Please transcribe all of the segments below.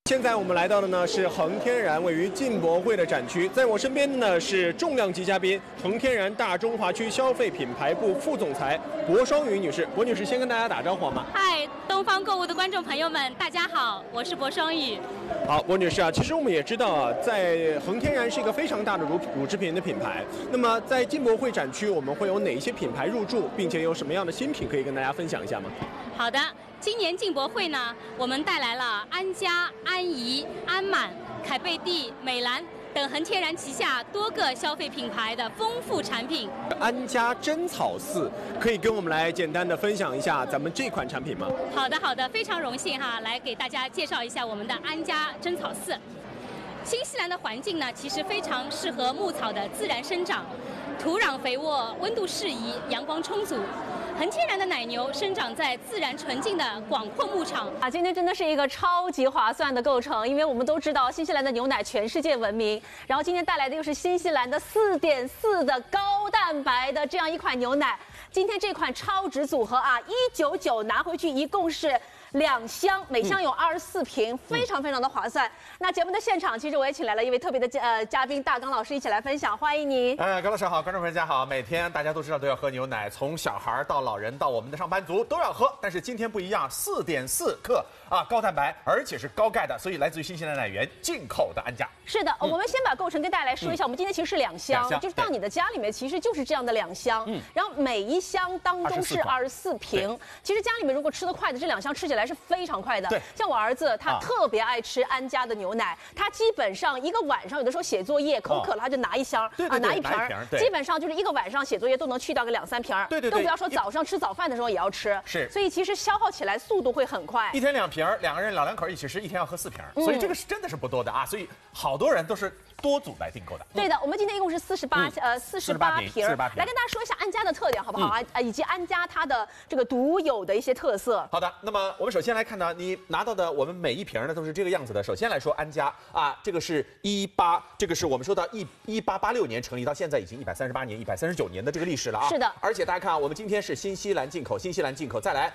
现在我们来到的呢是恒天然位于进博会的展区，在我身边的呢是重量级嘉宾，恒天然大中华区消费品牌部副总裁薄双宇女士。薄女士先跟大家打招呼好吗？ 嗨，东方购物的观众朋友们，大家好，我是薄双宇。 好，薄女士啊，其实我们也知道啊，在恒天然是一个非常大的乳制品的品牌。那么在进博会展区，我们会有哪一些品牌入驻，并且有什么样的新品可以跟大家分享一下吗？ 好的，今年进博会呢，我们带来了安佳、安怡、安满、凯贝蒂、美兰等恒天然旗下多个消费品牌的丰富产品。 安佳真草寺可以跟我们来简单的分享一下咱们这款产品吗？ 好的，非常荣幸哈，来给大家介绍一下我们的安佳真草寺。新西兰的环境呢，其实非常适合牧草的自然生长，土壤肥沃，温度适宜，阳光充足。恒天然的奶牛生长在自然纯净的广阔牧场啊，今天真的是一个超级划算的购程，因为我们都知道新西兰的牛奶全世界闻名，然后今天带来的又是新西兰的4.4的高蛋白的这样一款牛奶。今天这款超值组合啊，199拿回去一共是2箱，每箱有24瓶，非常的划算。那节目的现场，其实我也请来了一位特别的嘉宾，大刚老师一起来分享，欢迎您。 高老师好，观众朋友大家好。每天大家都知道都要喝牛奶，从小孩到老人到我们的上班族都要喝，但是今天不一样，4.4克啊，高蛋白，而且是高钙的，所以来自于新西兰奶源进口的安佳。 是的，我们先把购程跟大家来说一下，我们今天其实是2箱，就是到你的家里面其实就是这样的2箱，然后每一箱当中是24瓶。其实家里面如果吃得快的，这2箱吃起来是非常快的。 对， 像我儿子他特别爱吃安佳的牛奶，他基本上一个晚上有的时候写作业口渴了他就拿一箱拿一瓶，基本上就是一个晚上写作业都能去掉个2、3瓶，都不要说早上吃早饭的时候也要吃。 是， 所以其实消耗起来速度会很快。 一天2瓶，2个人老2口一起吃，一天要喝4瓶，所以这个是真的是不多的啊，所以好多人都是多组来订购的。 对的，我们今天一共是48瓶，来跟大家说一下安佳的特点好不好啊？以及安佳它的这个独有的一些特色。 好的，那么我们首先来看到你拿到的，我们每一瓶呢都是这个样子的。首先来说安佳啊，这个是这个是我们说到1886年成立到现在已经138年、139年的这个历史了啊。 是的， 而且大家看啊，我们今天是新西兰进口，再来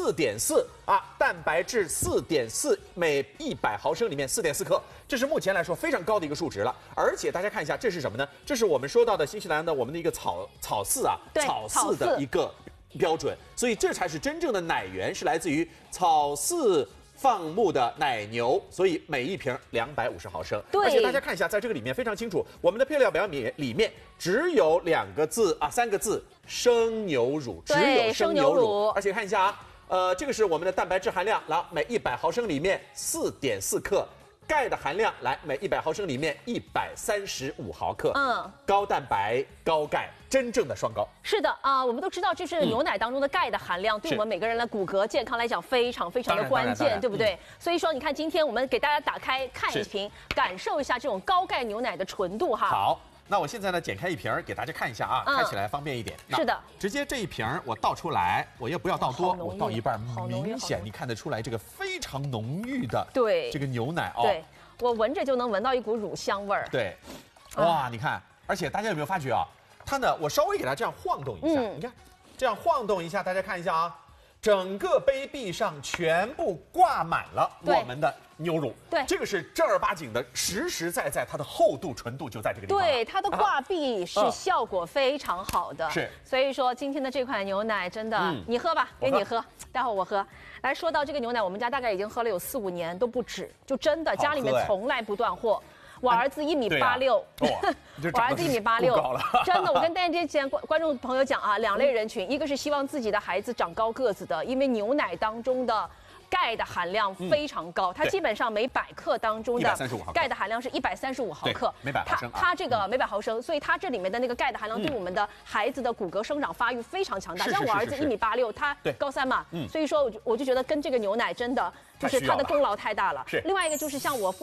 4.4啊，蛋白质4.4，每100毫升里面4.4克，这是目前来说非常高的一个数值了。而且大家看一下，这是什么呢？这是我们说到的新西兰的我们的一个草饲啊，草饲的一个标准，所以这才是真正的奶源，是来自于草饲放牧的奶牛，所以每一瓶250毫升。 对， 而且大家看一下，在这个里面非常清楚，我们的配料表里面只有3个字生牛乳，只有生牛乳。而且看一下啊，这个是我们的蛋白质含量，来每100毫升里面4.4克。钙的含量来每100毫升里面135毫克，高蛋白高钙，真正的双高。 是的啊，我们都知道，就是牛奶当中的钙的含量，对我们每个人的骨骼健康来讲非常的关键，对不对？所以说，你看今天我们给大家打开看一瓶，感受一下这种高钙牛奶的纯度哈。 好。那我现在呢，剪开一瓶给大家看一下啊，开起来方便一点。 是的， 直接这一瓶我倒出来，我也不要倒多，我倒一半，明显你看得出来这个非常浓郁的这个牛奶哦。 对，我闻着就能闻到一股乳香味儿。 对，哇，你看，而且大家有没有发觉啊？它呢，我稍微给它这样晃动一下，你看，这样晃动一下，大家看一下啊。整个杯壁上全部挂满了我们的牛乳， 对， 这个是正儿八经的，实在，它的厚度、纯度就在这个地方。 对，它的挂壁是效果非常好的， 是。 所以说今天的这款牛奶真的，你喝吧，给你喝，待会儿我喝。来说到这个牛奶，我们家大概已经喝了有4、5年都不止，就真的家里面从来不断货。我儿子1.86米，我儿子1.86米，真的，我跟大家观众朋友讲啊，2类人群，一个是希望自己的孩子长高个子的，因为牛奶当中的钙的含量非常高，它基本上每100克当中的钙的含量是135毫克， 每100毫升。 它这个每100毫升，所以它这里面的那个钙的含量对我们的孩子的骨骼生长发育非常强大。像我儿子1.86米，他高3嘛，所以说我就觉得跟这个牛奶真的就是它的功劳太大了。另外一个就是像我父母。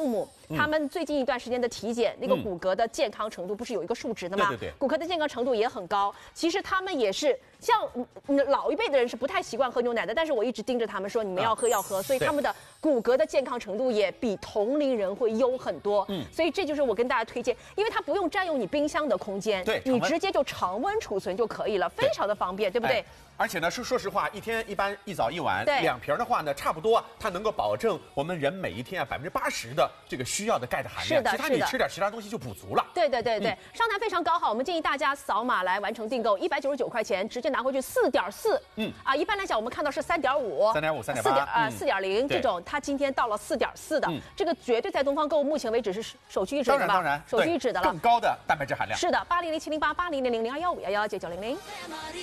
他们最近一段时间的体检，那个骨骼的健康程度不是有一个数值的吗？ 对， 骨骼的健康程度也很高。其实他们也是像老一辈的人是不太习惯喝牛奶的，但是我一直盯着他们说你们要喝要喝，所以他们的骨骼的健康程度也比同龄人会优很多。所以这就是我跟大家推荐，因为它不用占用你冰箱的空间，你直接就常温储存就可以了，非常的方便，对不对？ 而且呢，说实话，一天一般一早一晚2瓶的话呢，差不多它能够保证我们人每一天80%的这个需要的钙的含量。其他你吃点其他东西就补足了。 对，商谈非常高哈，我们建议大家扫码来完成订购，199块钱直接拿回去4.4。一般来讲我们看到是3.5、3.8、4.0这种，它今天到了4.4的，这个绝对在东方购物目前为止是首屈一指的吧？ 当然， 首屈一指的了。 更高的蛋白质含量。 是的，800-708、8000-0215119900。